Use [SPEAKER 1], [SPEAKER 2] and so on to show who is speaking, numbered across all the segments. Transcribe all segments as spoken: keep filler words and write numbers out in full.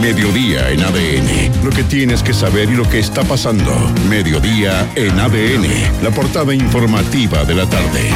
[SPEAKER 1] Mediodía en A D N. Lo que tienes que saber y lo que está pasando. Mediodía en A D N. La portada informativa de la tarde.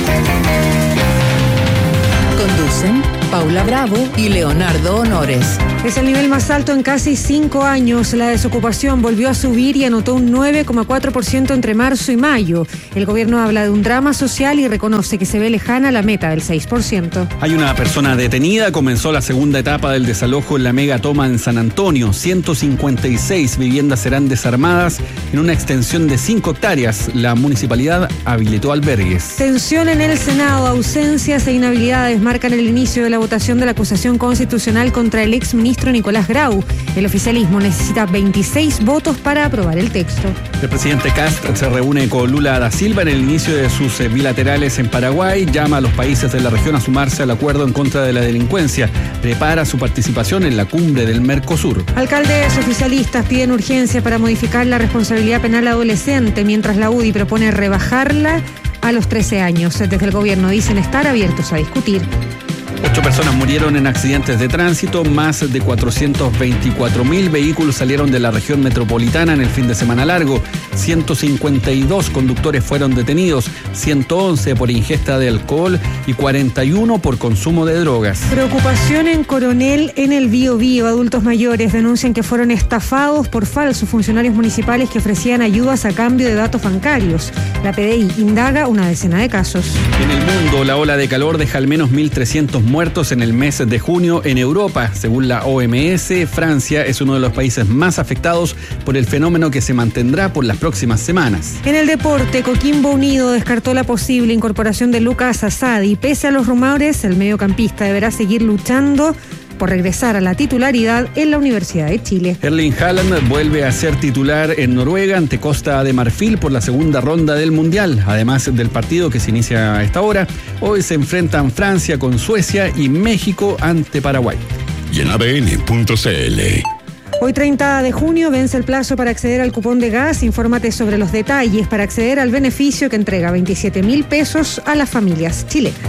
[SPEAKER 2] Conducen Paula Bravo y Leonardo Honores.
[SPEAKER 3] Es el nivel más alto en casi cinco años. La desocupación volvió a subir y anotó un nueve coma cuatro por ciento entre marzo y mayo. El gobierno habla de un drama social y reconoce que se ve lejana la meta del seis por ciento.
[SPEAKER 4] Hay una persona detenida. Comenzó la segunda etapa del desalojo en la mega toma en San Antonio. ciento cincuenta y seis viviendas serán desarmadas en una extensión de cinco hectáreas. La municipalidad habilitó albergues.
[SPEAKER 3] Tensión en el Senado. Ausencias e inhabilidades marcan el inicio de la votación de la acusación constitucional contra el exministro Nicolás Grau. El oficialismo necesita veintiséis votos para aprobar el texto.
[SPEAKER 4] El presidente Kast se reúne con Lula da Silva en el inicio de sus bilaterales en Paraguay. Llama a los países de la región a sumarse al acuerdo en contra de la delincuencia. Prepara su participación en la cumbre del Mercosur.
[SPEAKER 3] Alcaldes oficialistas piden urgencia para modificar la responsabilidad penal adolescente, mientras la U D I propone rebajarla a los trece años. Desde el gobierno dicen estar abiertos a discutir.
[SPEAKER 4] Ocho personas murieron en accidentes de tránsito, más de cuatrocientos veinticuatro mil vehículos salieron de la región metropolitana en el fin de semana largo, ciento cincuenta y dos conductores fueron detenidos, ciento once por ingesta de alcohol y cuarenta y uno por consumo de drogas.
[SPEAKER 3] Preocupación en Coronel, en el Biobío. Adultos mayores denuncian que fueron estafados por falsos funcionarios municipales que ofrecían ayudas a cambio de datos bancarios. La P D I indaga una decena de casos.
[SPEAKER 4] En el mundo, la ola de calor deja al menos mil trescientos muertos en el mes de junio en Europa. Según la O M S, Francia es uno de los países más afectados por el fenómeno, que se mantendrá por las próximas semanas.
[SPEAKER 3] En el deporte, Coquimbo Unido descartó la posible incorporación de Lucas Asadi. Pese a los rumores, el mediocampista deberá seguir luchando por regresar a la titularidad en la Universidad de Chile.
[SPEAKER 4] Erling Haaland vuelve a ser titular en Noruega ante Costa de Marfil por la segunda ronda del Mundial. Además del partido que se inicia a esta hora, hoy se enfrentan Francia con Suecia y México ante Paraguay.
[SPEAKER 1] Y en A D N punto C L.
[SPEAKER 3] Hoy treinta de junio vence el plazo para acceder al cupón de gas. Infórmate sobre los detalles para acceder al beneficio que entrega veintisiete mil pesos a las familias chilenas.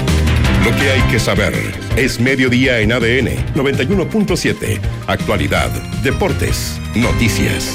[SPEAKER 1] Lo que hay que saber es Mediodía en A D N noventa y uno punto siete. Actualidad, deportes, noticias.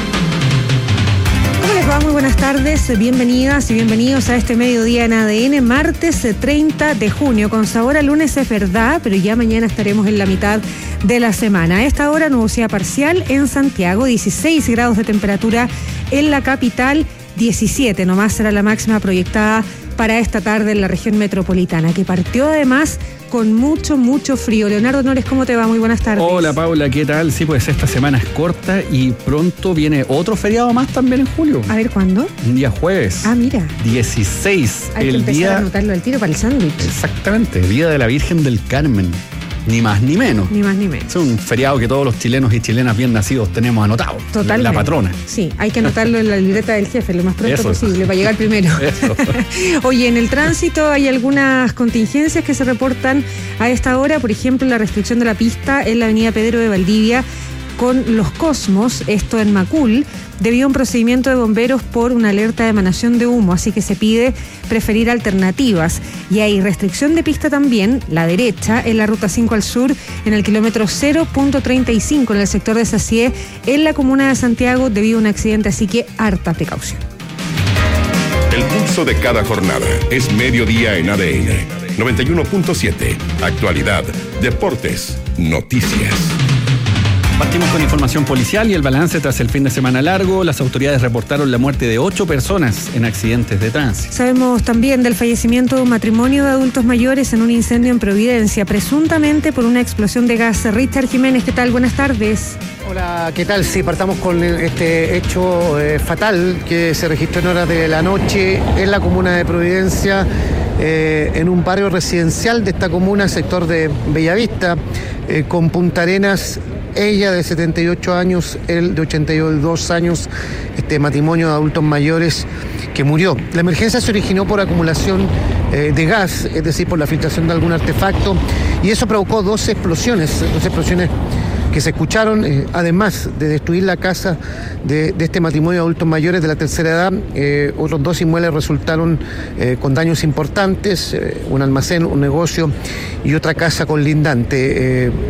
[SPEAKER 3] ¿Cómo les va? Muy buenas tardes, bienvenidas y bienvenidos a este Mediodía en A D N, martes treinta de junio, con sabor a lunes es verdad, pero ya mañana estaremos en la mitad de la semana. A esta hora, nubosidad parcial en Santiago, dieciséis grados de temperatura en la capital, diecisiete nomás será la máxima proyectada para esta tarde en la región metropolitana, que partió además con mucho, mucho frío. Leonardo Honores, ¿cómo te va? Muy buenas tardes.
[SPEAKER 4] Hola, Paula, ¿qué tal? Sí, pues esta semana es corta y pronto viene otro feriado más también en julio.
[SPEAKER 3] A ver, ¿cuándo?
[SPEAKER 4] Un día jueves.
[SPEAKER 3] Ah, mira.
[SPEAKER 4] dieciséis.
[SPEAKER 3] Hay
[SPEAKER 4] el
[SPEAKER 3] que empezar
[SPEAKER 4] día...
[SPEAKER 3] a anotarlo al tiro para el sándwich.
[SPEAKER 4] Exactamente, Día de la Virgen del Carmen. Ni más ni menos.
[SPEAKER 3] Ni más ni menos.
[SPEAKER 4] Es un feriado que todos los chilenos y chilenas bien nacidos tenemos anotado.
[SPEAKER 3] Totalmente.
[SPEAKER 4] La patrona.
[SPEAKER 3] Sí, hay que anotarlo en la libreta del jefe lo más pronto
[SPEAKER 4] Eso.
[SPEAKER 3] posible para llegar primero.
[SPEAKER 4] Eso.
[SPEAKER 3] Oye, en el tránsito hay algunas contingencias que se reportan a esta hora. Por ejemplo, la restricción de la pista en la avenida Pedro de Valdivia con Los Cosmos, esto en Macul, debido a un procedimiento de bomberos por una alerta de emanación de humo, así que se pide preferir alternativas. Y hay restricción de pista también, la derecha, en la ruta cinco al sur, en el kilómetro cero punto treinta y cinco, en el sector de Sacié, en la comuna de Santiago, debido a un accidente, así que harta precaución.
[SPEAKER 1] El pulso de cada jornada es Mediodía en A D N noventa y uno punto siete. Actualidad, deportes, noticias.
[SPEAKER 4] Partimos con información policial y el balance tras el fin de semana largo. Las autoridades reportaron la muerte de ocho personas en accidentes de tránsito.
[SPEAKER 3] Sabemos también del fallecimiento de un matrimonio de adultos mayores en un incendio en Providencia, presuntamente por una explosión de gas. Richard Jiménez, ¿qué tal? Buenas tardes.
[SPEAKER 5] Hola, ¿qué tal? Sí, partamos con este hecho eh, fatal que se registró en horas de la noche en la comuna de Providencia, eh, en un barrio residencial de esta comuna, sector de Bellavista, eh, con Punta Arenas. Ella de setenta y ocho años, él de ochenta y dos años, este matrimonio de adultos mayores que murió. La emergencia se originó por acumulación eh, de gas, es decir, por la filtración de algún artefacto, y eso provocó dos explosiones, dos explosiones que se escucharon, eh, además de destruir la casa de, de este matrimonio de adultos mayores de la tercera edad. Eh, otros dos inmuebles resultaron eh, con daños importantes, eh, un almacén, un negocio y otra casa colindante. Eh,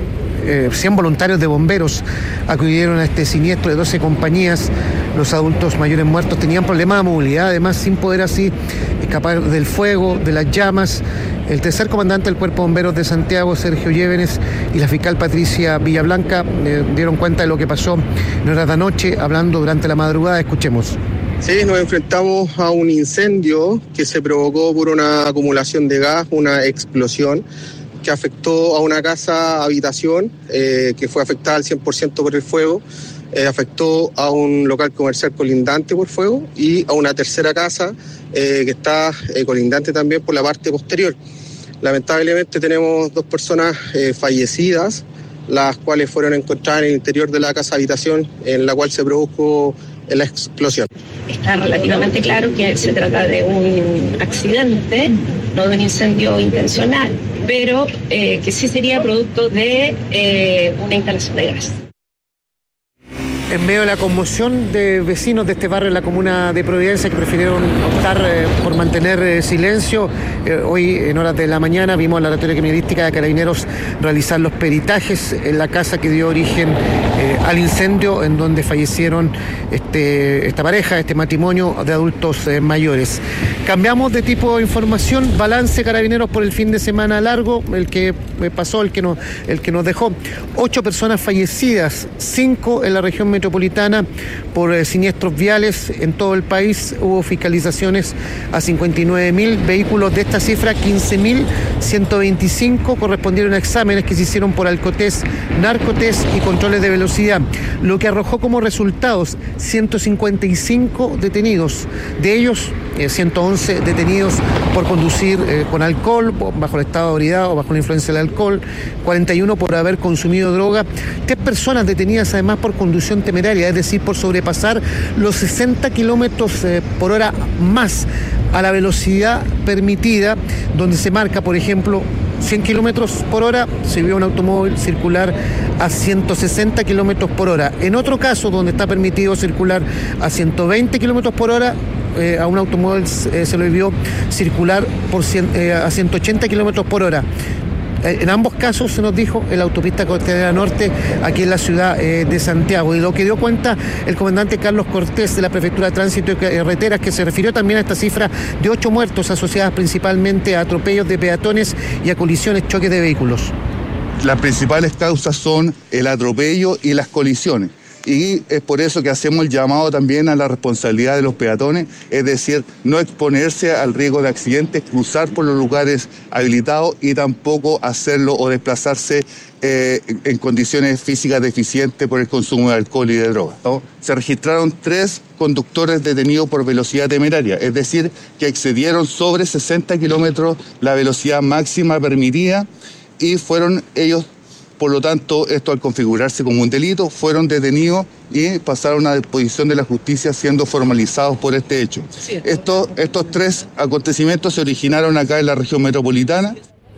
[SPEAKER 5] eh, cien voluntarios de bomberos acudieron a este siniestro de doce compañías. Los adultos mayores muertos tenían problemas de movilidad, además sin poder así escapar del fuego, de las llamas. El tercer comandante del Cuerpo de Bomberos de Santiago, Sergio Llévenes, y la fiscal Patricia Villablanca eh, dieron cuenta de lo que pasó en horas de anoche, hablando durante la madrugada. Escuchemos.
[SPEAKER 6] Sí, nos enfrentamos a un incendio que se provocó por una acumulación de gas, una explosión que afectó a una casa habitación eh, que fue afectada al cien por ciento por el fuego, eh, afectó a un local comercial colindante por fuego y a una tercera casa eh, que está eh, colindante también por la parte posterior. Lamentablemente tenemos dos personas eh, fallecidas, las cuales fueron encontradas en el interior de la casa habitación en la cual se produjo la explosión.
[SPEAKER 7] Está relativamente claro que se trata de un accidente, no de un incendio intencional, pero eh, que sí sería producto de eh, una instalación de gas.
[SPEAKER 5] En medio de la conmoción de vecinos de este barrio en la comuna de Providencia que prefirieron optar eh, por mantener eh, silencio, eh, hoy en horas de la mañana vimos la laboratorio criminalística de Carabineros realizar los peritajes en la casa que dio origen eh, al incendio, en donde fallecieron este, esta pareja, este matrimonio de adultos eh, mayores. Cambiamos de tipo de información. Balance Carabineros por el fin de semana largo, el que pasó, el que nos, el que nos dejó. Ocho personas fallecidas, cinco en la región metropolitana por eh, siniestros viales. En todo el país hubo fiscalizaciones a cincuenta y nueve mil vehículos. De esta cifra, quince mil ciento veinticinco correspondieron a exámenes que se hicieron por alcotest, narcotest y controles de velocidad, lo que arrojó como resultados ciento cincuenta y cinco detenidos. De ellos, eh, ciento once detenidos por conducir eh, con alcohol, bajo el estado de ebriedad o bajo la influencia del alcohol, cuarenta y uno por haber consumido droga, tres personas detenidas además por conducción temeraria, es decir, por sobrepasar los sesenta kilómetros eh, por hora más a la velocidad permitida, donde se marca, por ejemplo, cien kilómetros por hora, se vio un automóvil circular a ciento sesenta kilómetros por hora. En otro caso, donde está permitido circular a ciento veinte kilómetros por hora, eh, a un automóvil eh, se lo vio circular por cien, eh, a ciento ochenta kilómetros por hora. En ambos casos se nos dijo en la autopista Costanera Norte, aquí en la ciudad eh, de Santiago. Y lo que dio cuenta el comandante Carlos Cortés de la Prefectura de Tránsito y Carreteras, que se refirió también a esta cifra de ocho muertos asociadas principalmente a atropellos de peatones y a colisiones, choques de vehículos.
[SPEAKER 8] Las principales causas son el atropello y las colisiones. Y es por eso que hacemos el llamado también a la responsabilidad de los peatones, es decir, no exponerse al riesgo de accidentes, cruzar por los lugares habilitados y tampoco hacerlo o desplazarse eh, en condiciones físicas deficientes por el consumo de alcohol y de drogas, ¿no? Se registraron tres conductores detenidos por velocidad temeraria, es decir, que excedieron sobre sesenta kilómetros la velocidad máxima permitida y fueron ellos. Por lo tanto, esto al configurarse como un delito, fueron detenidos y pasaron a disposición de la justicia siendo formalizados por este hecho. Estos, estos tres acontecimientos se originaron acá en la región metropolitana.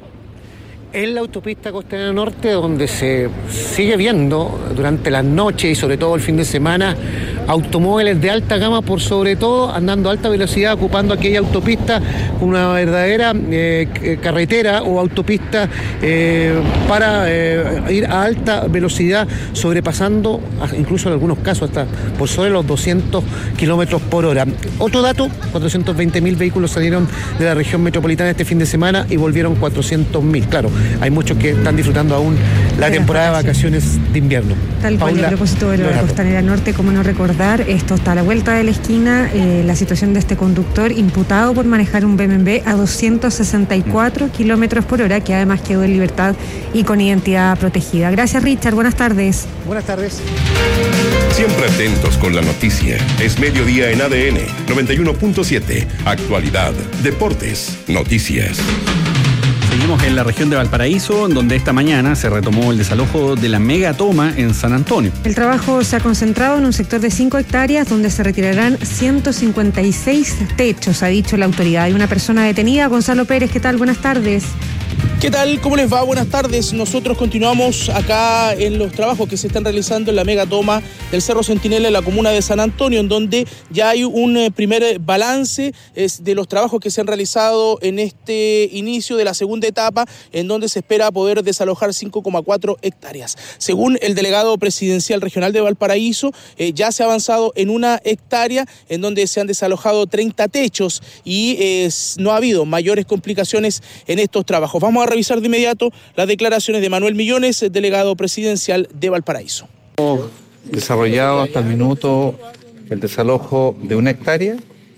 [SPEAKER 5] En la autopista Costanera Norte, donde se sigue viendo durante las noches y sobre todo el fin de semana automóviles de alta gama, por sobre todo andando a alta velocidad, ocupando aquella autopista como una verdadera eh, carretera o autopista eh, para eh, ir a alta velocidad, sobrepasando incluso en algunos casos hasta por sobre los doscientos kilómetros por hora. Otro dato, cuatrocientos veinte mil vehículos salieron de la región metropolitana este fin de semana y volvieron cuatrocientos mil. Claro, hay muchos que están disfrutando aún la temporada de vacaciones de invierno.
[SPEAKER 3] Tal cual, a propósito de la Costanera Norte, como no recordar, esto está a la vuelta de la esquina, eh, la situación de este conductor imputado por manejar un B M W a doscientos sesenta y cuatro kilómetros por hora, que además quedó en libertad y con identidad protegida. Gracias, Richard, buenas tardes.
[SPEAKER 5] Buenas tardes.
[SPEAKER 1] Siempre atentos con la noticia. Es mediodía en A D N noventa y uno punto siete. Actualidad, deportes, noticias.
[SPEAKER 4] Seguimos en la región de Valparaíso, donde esta mañana se retomó el desalojo de la megatoma en San Antonio.
[SPEAKER 3] El trabajo se ha concentrado en un sector de cinco hectáreas donde se retirarán ciento cincuenta y seis techos, ha dicho la autoridad. Hay una persona detenida. Gonzalo Pérez, ¿qué tal? Buenas tardes.
[SPEAKER 9] ¿Qué tal? ¿Cómo les va? Buenas tardes. Nosotros continuamos acá en los trabajos que se están realizando en la mega toma del Cerro Centinela en la comuna de San Antonio, en donde ya hay un eh, primer balance es, de los trabajos que se han realizado en este inicio de la segunda etapa, en donde se espera poder desalojar cinco coma cuatro hectáreas. Según el delegado presidencial regional de Valparaíso, eh, ya se ha avanzado en una hectárea, en donde se han desalojado treinta techos y eh, no ha habido mayores complicaciones en estos trabajos. Vamos a revisar de inmediato las declaraciones de Manuel Millones, delegado presidencial de Valparaíso.
[SPEAKER 10] Hemos desarrollado hasta el minuto el desalojo de una hectárea,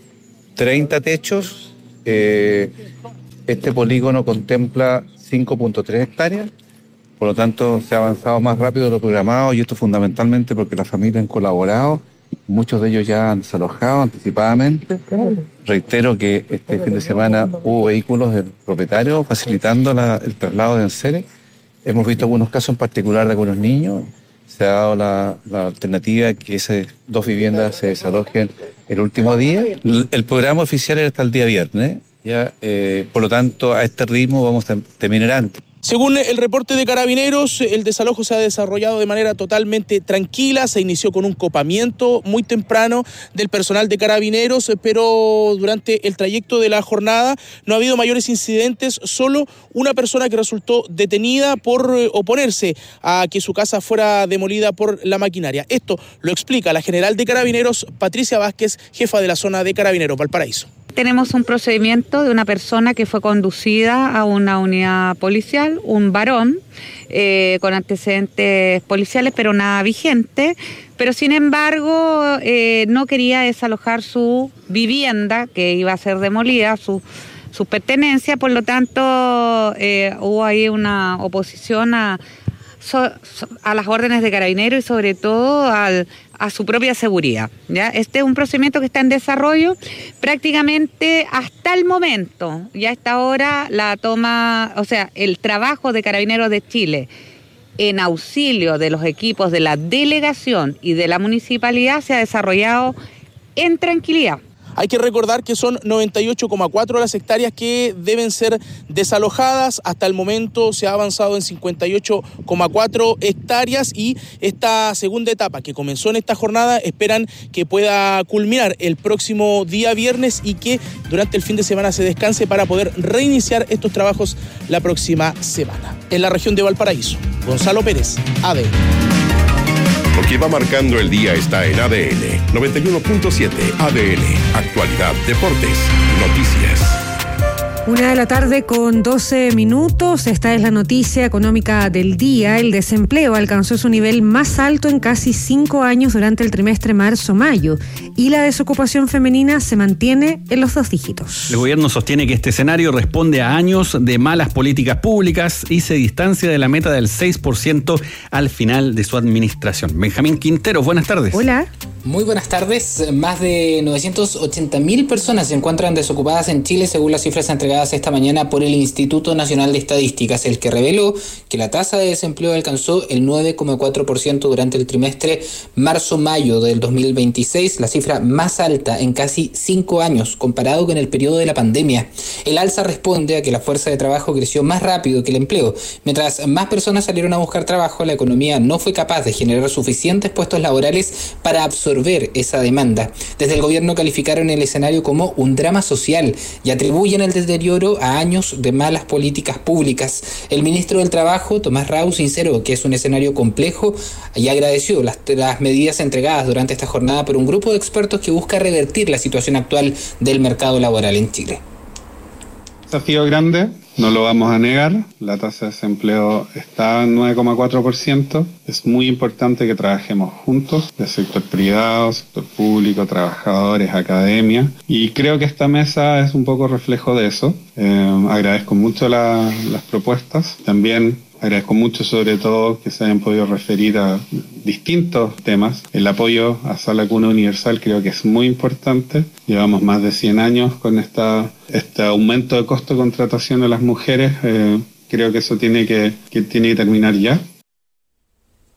[SPEAKER 10] treinta techos. Eh, este polígono contempla cinco punto tres hectáreas, por lo tanto se ha avanzado más rápido de lo programado, y esto fundamentalmente porque las familias han colaborado. Muchos de ellos ya han desalojado anticipadamente. Reitero que este fin de semana hubo vehículos del propietario facilitando la, el traslado de enseres. Hemos visto algunos casos en particular de algunos niños. Se ha dado la, la alternativa que esas dos viviendas se desalojen el último día. El, el programa oficial era hasta el día viernes. Ya, eh, por lo tanto, a este ritmo vamos a terminar antes.
[SPEAKER 9] Según el reporte de Carabineros, el desalojo se ha desarrollado de manera totalmente tranquila. Se inició con un copamiento muy temprano del personal de Carabineros, pero durante el trayecto de la jornada no ha habido mayores incidentes. Solo una persona que resultó detenida por oponerse a que su casa fuera demolida por la maquinaria. Esto lo explica la general de Carabineros, Patricia Vázquez, jefa de la zona de Carabineros Valparaíso.
[SPEAKER 11] Tenemos un procedimiento de una persona que fue conducida a una unidad policial, un varón eh, con antecedentes policiales, pero nada vigente, pero sin embargo eh, no quería desalojar su vivienda, que iba a ser demolida, su, su pertenencia, por lo tanto eh, hubo ahí una oposición a, a las órdenes de Carabineros y sobre todo al a su propia seguridad, ¿ya? Este es un procedimiento que está en desarrollo prácticamente hasta el momento. Ya a esta hora la toma, o sea, el trabajo de Carabineros de Chile en auxilio de los equipos de la delegación y de la municipalidad se ha desarrollado en tranquilidad.
[SPEAKER 9] Hay que recordar que son noventa y ocho coma cuatro las hectáreas que deben ser desalojadas. Hasta el momento se ha avanzado en cincuenta y ocho coma cuatro hectáreas y esta segunda etapa que comenzó en esta jornada esperan que pueda culminar el próximo día viernes y que durante el fin de semana se descanse para poder reiniciar estos trabajos la próxima semana. En la región de Valparaíso, Gonzalo Pérez, A D N.
[SPEAKER 1] Lo que va marcando el día está en A D N noventa y uno punto siete. A D N, actualidad, deportes, noticias.
[SPEAKER 3] Una de la tarde con doce minutos. Esta es la noticia económica del día. El desempleo alcanzó su nivel más alto en casi cinco años durante el trimestre marzo-mayo y la desocupación femenina se mantiene en los dos dígitos.
[SPEAKER 4] El gobierno sostiene que este escenario responde a años de malas políticas públicas y se distancia de la meta del seis por ciento al final de su administración. Benjamín Quintero, buenas tardes.
[SPEAKER 3] Hola.
[SPEAKER 12] Muy buenas tardes. Más de novecientas ochenta mil personas se encuentran desocupadas en Chile según las cifras entregadas esta mañana por el Instituto Nacional de Estadísticas, el que reveló que la tasa de desempleo alcanzó el nueve coma cuatro por ciento durante el trimestre marzo-mayo del dos mil veintiséis, la cifra más alta en casi cinco años comparado con el periodo de la pandemia. El alza responde a que la fuerza de trabajo creció más rápido que el empleo. Mientras más personas salieron a buscar trabajo, la economía no fue capaz de generar suficientes puestos laborales para absorber esa demanda. Desde el gobierno calificaron el escenario como un drama social y atribuyen el deterioro a años de malas políticas públicas. El ministro del Trabajo, Tomás Rau, sinceró que es un escenario complejo y agradeció las, las medidas entregadas durante esta jornada por un grupo de expertos que busca revertir la situación actual del mercado laboral en Chile.
[SPEAKER 13] Desafío grande, no lo vamos a negar, la tasa de desempleo está en nueve coma cuatro por ciento, es muy importante que trabajemos juntos, del sector privado, sector público, trabajadores, academia, y creo que esta mesa es un poco reflejo de eso. Eh, agradezco mucho la, las propuestas, también agradezco mucho sobre todo que se hayan podido referir a distintos temas. El apoyo a Sala Cuna Universal creo que es muy importante. Llevamos más de cien años con esta, este aumento de costo de contratación de las mujeres. Eh, creo que eso tiene que, que, tiene que terminar ya.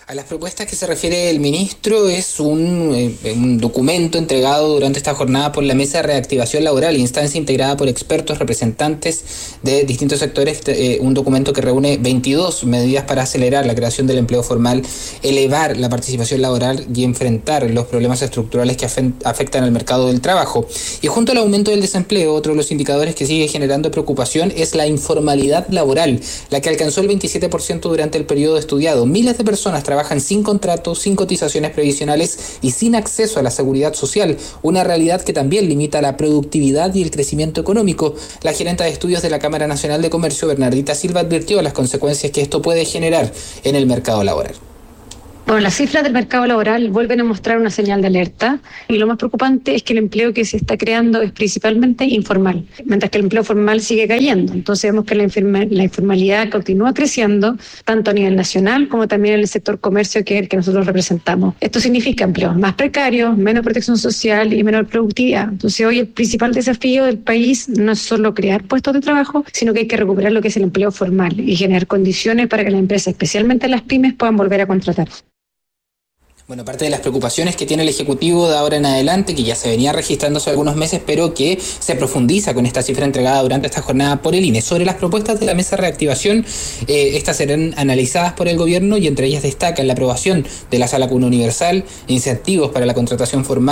[SPEAKER 12] A las propuestas que se refiere el ministro es un, eh, un documento entregado durante esta jornada por la Mesa de Reactivación Laboral, instancia integrada por expertos representantes de distintos sectores, eh, un documento que reúne veintidós medidas para acelerar la creación del empleo formal, elevar la participación laboral y enfrentar los problemas estructurales que afectan al mercado del trabajo. Y junto al aumento del desempleo, otro de los indicadores que sigue generando preocupación es la informalidad laboral, la que alcanzó el veintisiete por ciento durante el periodo estudiado. Miles de personas trabajan trabajan sin contrato, sin cotizaciones previsionales y sin acceso a la seguridad social, una realidad que también limita la productividad y el crecimiento económico. La gerenta de estudios de la Cámara Nacional de Comercio, Bernardita Silva, advirtió las consecuencias que esto puede generar en el mercado laboral.
[SPEAKER 14] Bueno, las cifras del mercado laboral vuelven a mostrar una señal de alerta y lo más preocupante es que el empleo que se está creando es principalmente informal, mientras que el empleo formal sigue cayendo. Entonces vemos que la, informa- la informalidad continúa creciendo tanto a nivel nacional como también en el sector comercio, que es el que nosotros representamos. Esto significa empleos más precarios, menos protección social y menor productividad. Entonces hoy el principal desafío del país no es solo crear puestos de trabajo, sino que hay que recuperar lo que es el empleo formal y generar condiciones para que las empresas, especialmente las pymes, puedan volver a contratar.
[SPEAKER 12] Bueno, parte de las preocupaciones que tiene el Ejecutivo de ahora en adelante, que ya se venía registrando hace algunos meses, pero que se profundiza con esta cifra entregada durante esta jornada por el I N E. Sobre las propuestas de la mesa de reactivación, eh, estas serán analizadas por el gobierno y entre ellas destacan la aprobación de la Sala Cuna Universal, incentivos para la contratación formal,